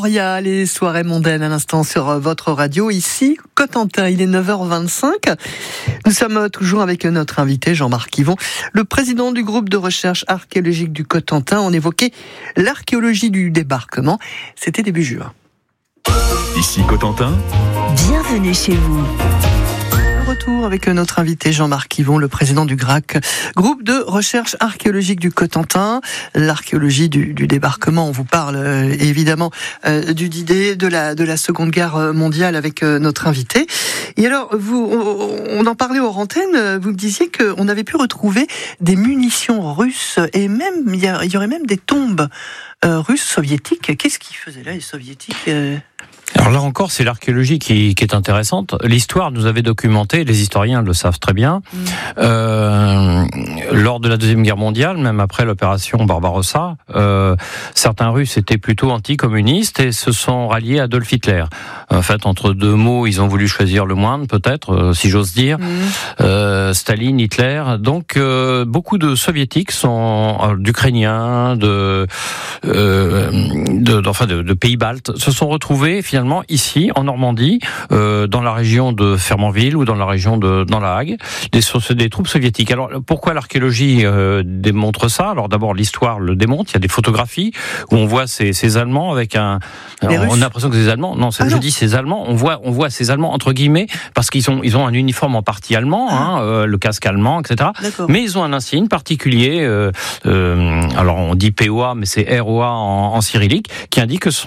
Gloria, les soirées mondaines à l'instant sur votre radio, ici, Cotentin, il est 9h25. Nous sommes toujours avec notre invité Jean-Marc Yvon, le président du groupe de recherche archéologique du Cotentin. On évoquait l'archéologie du débarquement, c'était début juin. Ici Cotentin, bienvenue chez vous. Retour avec notre invité Jean-Marc Yvon, le président du GRAC, groupe de recherche archéologique du Cotentin. L'archéologie du débarquement, on vous parle évidemment du D-Day, de la Seconde Guerre mondiale avec notre invité. Et alors, on en parlait hors antenne, vous me disiez qu'on avait pu retrouver des munitions russes et même il y aurait même des tombes russes, soviétiques. Qu'est-ce qu'ils faisaient là, les soviétiques Alors là encore, c'est l'archéologie qui est intéressante. L'histoire nous avait documenté, les historiens le savent très bien, lors de la Deuxième Guerre mondiale, même après l'opération Barbarossa, certains Russes étaient plutôt anticommunistes et se sont ralliés à Adolf Hitler. En fait, entre deux mots, ils ont voulu choisir le moindre, peut-être, si j'ose dire. Staline, Hitler. Donc, beaucoup de soviétiques d'Ukrainiens, de pays baltes, se sont retrouvés finalement ici, en Normandie, dans la région de Fernandville ou dans la région dans la Hague, des troupes soviétiques. Alors, pourquoi l'archéologie démontre ça ? Alors d'abord, l'histoire le démontre. Il y a des photographies où on voit ces Allemands avec on a l'impression que ces Allemands, je dis ces Allemands, on voit ces Allemands entre guillemets parce qu'ils ont un uniforme en partie allemand, le casque allemand, etc. D'accord. Mais ils ont un insigne particulier. Alors on dit POA, mais c'est ROA en cyrillique, qui indique que ce sont